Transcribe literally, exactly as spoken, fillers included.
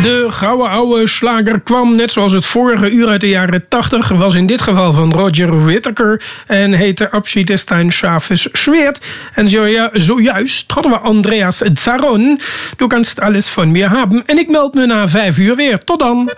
De gouden oude slager kwam, net zoals het vorige uur uit de jaren tachtig... was in dit geval van Roger Whittaker en heette Abschied ist ein scharfes Schwert. En zo, ja, zojuist hadden we Andreas Zaron. Du kannst alles van mir haben. En ik meld me na vijf uur weer. Tot dan.